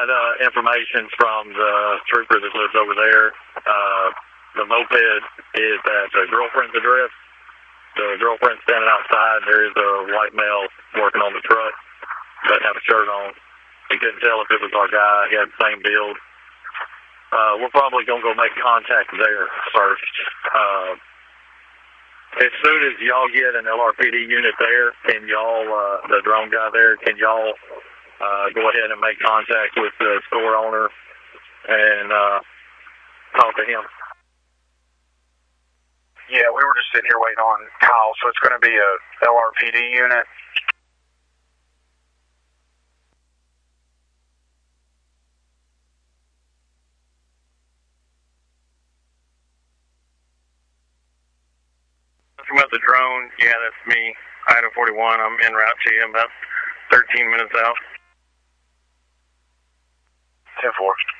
got information from the trooper that lives over there. The moped is at the girlfriend's address. The girlfriend's standing outside. There is a white male working on the truck. Doesn't have a shirt on. He couldn't tell if it was our guy. He had the same build. We're probably going to go make contact there first. As soon as y'all get an LRPD unit there, can y'all, the drone guy there, can y'all go ahead and make contact with the store owner and talk to him? Yeah, we were just sitting here waiting on Kyle, so it's going to be a LRPD unit. About the drone, yeah, that's me. Item 41, I'm en route to you. I'm about 13 minutes out. 10-4.